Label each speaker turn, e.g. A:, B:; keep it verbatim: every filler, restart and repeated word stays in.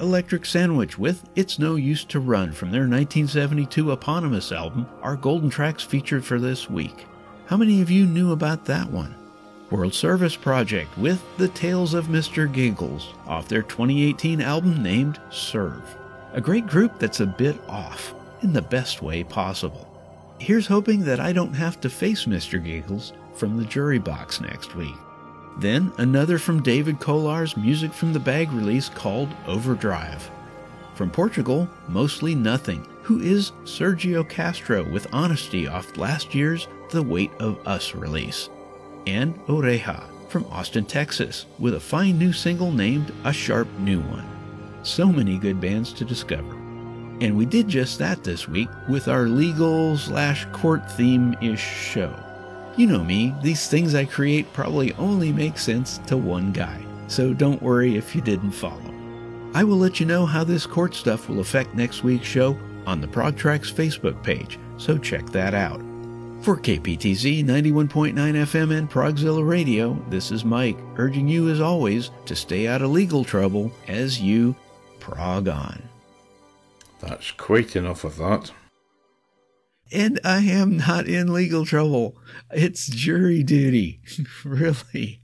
A: Electric Sandwich with It's No Use to Run from their nineteen seventy-two eponymous album, our Golden Tracks featured for this week. How many of you knew about that one? World Service Project with The Tales of Mister Giggles off their twenty eighteen album named Serve. A great group that's a bit off in the best way possible. Here's hoping that I don't have to face Mister Giggles from the jury box next week. Then another from David Kolar's Music from the Bag release called Overdrive. From Portugal, Mostly Nothing, who is Sergio Castro with Honesty off last year's The Weight of Us release. And Oreja from Austin, Texas, with a fine new single named A Sharp New One. So many good bands to discover. And we did just that this week with our legal slash court theme-ish show. You know me, these things I create probably only make sense to one guy, so don't worry if you didn't follow. I will let you know how this court stuff will affect next week's show on the ProgTracks Facebook page, so check that out. For K P T Z ninety-one point nine F M and Progzilla Radio, this is Mike, urging you as always to stay out of legal trouble as you prog on.
B: That's quite enough of that.
A: And I am not in legal trouble. It's jury duty. Really.